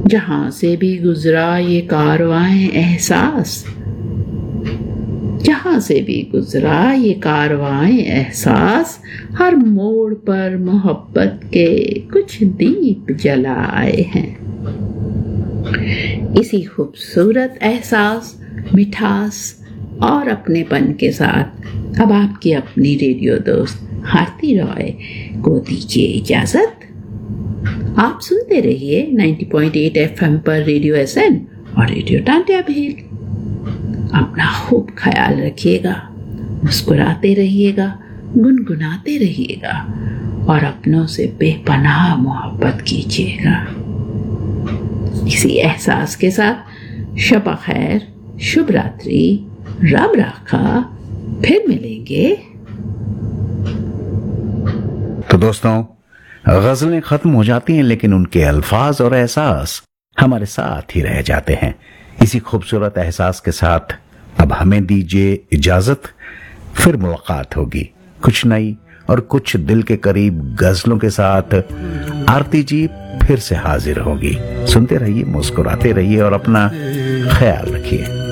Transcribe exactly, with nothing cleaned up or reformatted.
जहां से भी गुजरा ये कारवां एहसास, जहां से भी गुजरा ये कारवां एहसास, हर मोड़ पर मोहब्बत के कुछ दीप जलाए हैं। इसी खूबसूरत एहसास, मिठास और अपनेपन के साथ अब आपकी अपनी रेडियो दोस्त भारती रॉय को दीजिए इजाजत। आप सुनते रहिए नब्बे पॉइंट आठ एफएम पर रेडियो एसएन और रेडियो टांटिया भेल। अपना खूब ख्याल रखिएगा, मुस्कुराते रहिएगा, गुनगुनाते रहिएगा और अपनों से बेपनाह मोहब्बत कीजिएगा। इसी एहसास के साथ शब खैर, शुभ रात्रि, रब राखा, फिर मिलेंगे। तो दोस्तों, गजलें खत्म हो जाती हैं लेकिन उनके अल्फाज और एहसास हमारे साथ ही रह जाते हैं। इसी खूबसूरत एहसास के साथ अब हमें दीजिए इजाजत। फिर मुलाकात होगी कुछ नई और कुछ दिल के करीब गजलों के साथ। आरती जी फिर से हाजिर होगी। सुनते रहिए, मुस्कुराते रहिए और अपना ख्याल रखिए।